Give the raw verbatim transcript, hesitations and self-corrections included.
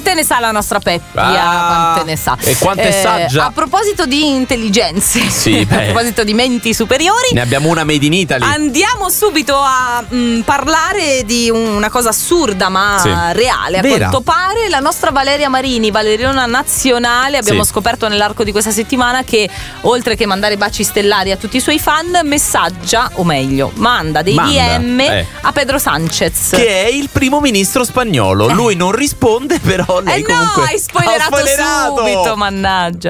quante ne sa la nostra Peppia? Ah, quante ne sa? E quante Eh, sa già? A proposito di intelligenze, Sì, a beh. proposito di menti superiori, Ne abbiamo una made in Italy. andiamo subito a mh, parlare di una cosa assurda ma Sì. reale. A Vera. quanto pare la nostra Valeria Marini, Valeriona nazionale, abbiamo Sì. scoperto nell'arco di questa settimana che oltre che mandare baci stellari a tutti i suoi fan, messaggia, o meglio, manda dei Manda, D M eh. a Pedro Sanchez. Che è il primo ministro spagnolo. Lui non risponde, però lei eh comunque no, hai spoilerato, ha spoilerato. subito, mannaggia.